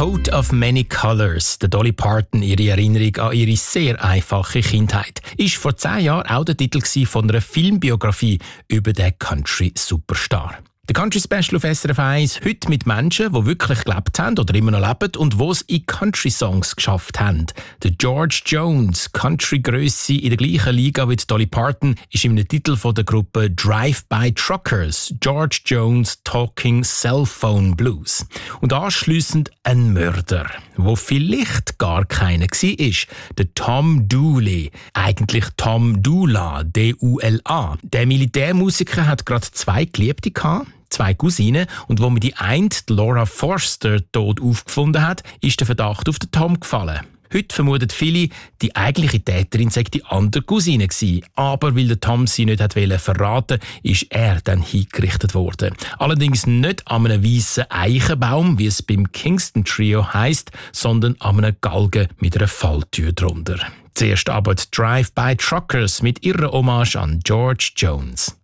Coat of Many Colors, der Dolly Parton, ihre Erinnerung an ihre sehr einfache Kindheit, ist vor 10 Jahren auch der Titel von einer Filmbiografie über den Country-Superstar. Der Country Special auf SRF 1 heute mit Menschen, die wirklich gelebt haben oder immer noch leben und die es in Country-Songs geschafft haben. Der George Jones, Country-Grösse in der gleichen Liga wie Dolly Parton, ist im Titel von der Gruppe Drive-By Truckers, George Jones Talking Cellphone Blues. Und anschliessend ein Mörder, wo vielleicht gar keiner war, der Tom Dooley, eigentlich Tom Dula, D-U-L-A. Der Militärmusiker hat gerade 2 Geliebte gehabt, 2 Cousinen, und wo man die eine, Laura Forster, tot aufgefunden hat, ist der Verdacht auf den Tom gefallen. Heute vermuten viele, die eigentliche Täterin sei die andere Cousine gewesen. Aber weil der Tom sie nicht verraten wollte, ist er dann hingerichtet worden. Allerdings nicht an einem weißen Eichenbaum, wie es beim Kingston Trio heisst, sondern an einem Galgen mit einer Falltür drunter. Zuerst aber die Drive-By Truckers mit ihrer Hommage an George Jones.